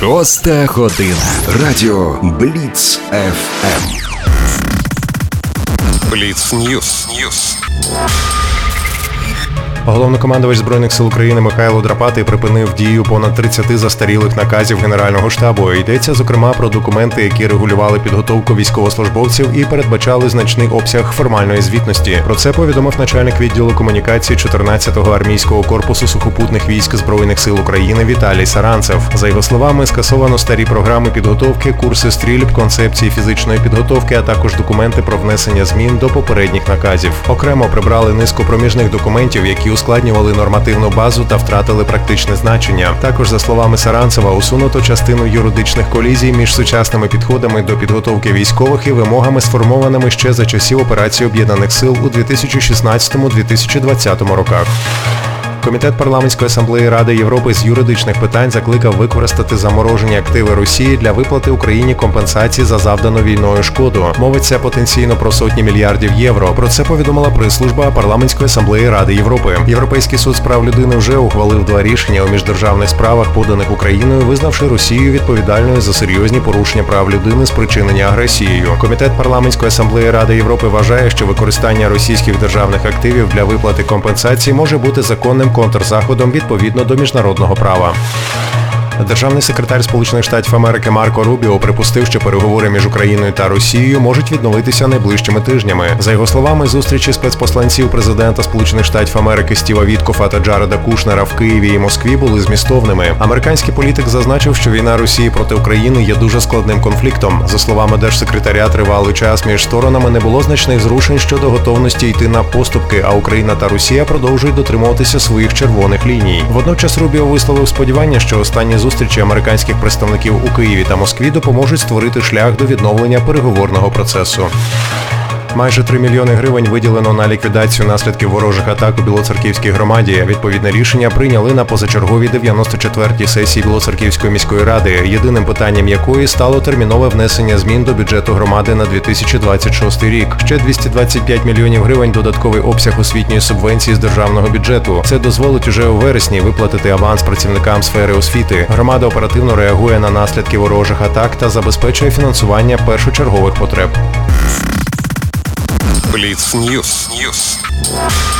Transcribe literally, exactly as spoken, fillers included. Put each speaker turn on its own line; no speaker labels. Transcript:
Шоста година. Радіо Бліц еф ем.
Бліц Ньюс. Ньюс.
Головнокомандувач Збройних сил України Михайло Драпатий припинив дію понад тридцяти застарілих наказів Генерального штабу. Йдеться, зокрема, про документи, які регулювали підготовку військовослужбовців і передбачали значний обсяг формальної звітності. Про це повідомив начальник відділу комунікації чотирнадцятого армійського корпусу сухопутних військ Збройних сил України Віталій Саранцев. За його словами, скасовано старі програми підготовки, курси стрільб, концепції фізичної підготовки, а також документи про внесення змін до попередніх наказів. Окремо прибрали низку проміжних документів, які ускладнювали нормативну базу та втратили практичне значення. Також, за словами Саранцева, усунуто частину юридичних колізій між сучасними підходами до підготовки військових і вимогами, сформованими ще за часів операції Об'єднаних сил у дві тисячі шістнадцятому - дві тисячі двадцятому роках. Комітет Парламентської асамблеї Ради Європи з юридичних питань закликав використати заморожені активи Росії для виплати Україні компенсації за завдану війною шкоду. Мовиться потенційно про сотні мільярдів євро. Про це повідомила прес-служба Парламентської асамблеї Ради Європи. Європейський суд з прав людини вже ухвалив два рішення у міждержавних справах, поданих Україною, визнавши Росію відповідальною за серйозні порушення прав людини, спричинені агресією. Комітет Парламентської асамблеї Ради Європи вважає, що використання російських державних активів для виплати компенсації може бути законним контрзаходом відповідно до міжнародного права. Державний секретар Сполучених Штатів Америки Марко Рубіо припустив, що переговори між Україною та Росією можуть відновитися найближчими тижнями. За його словами, зустрічі спецпосланців президента Сполучених Штатів Америки Стіва Віткофа та Джареда Кушнера в Києві і Москві були змістовними. Американський політик зазначив, що війна Росії проти України є дуже складним конфліктом. За словами держсекретаря, тривалий час між сторонами не було значних зрушень щодо готовності йти на поступки, а Україна та Росія продовжують дотримуватися своїх червоних ліній. Водночас Рубіо висловив сподівання, що останні зустрічі американських представників у Києві та Москві допоможуть створити шлях до відновлення переговорного процесу. Майже три мільйони гривень виділено на ліквідацію наслідків ворожих атак у Білоцерківській громаді. Відповідне рішення прийняли на позачерговій дев'яносто четвертій сесії Білоцерківської міської ради, єдиним питанням якої стало термінове внесення змін до бюджету громади на дві тисячі двадцять шостий рік. Ще двісті двадцять п'ять мільйонів гривень додатковий обсяг освітньої субвенції з державного бюджету. Це дозволить уже у вересні виплатити аванс працівникам сфери освіти. Громада оперативно реагує на наслідки ворожих атак та забезпечує фінансування першочергових потреб.
Бліц Ньюс. Ньюс.